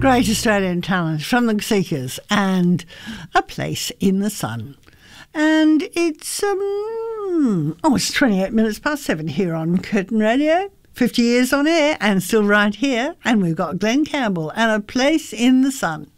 Great Australian talent from the Seekers and A Place in the Sun. And it's, it's 28 minutes past 7 here on Curtin Radio. 50 years on air and still right here. And we've got Glenn Campbell and A Place in the Sun.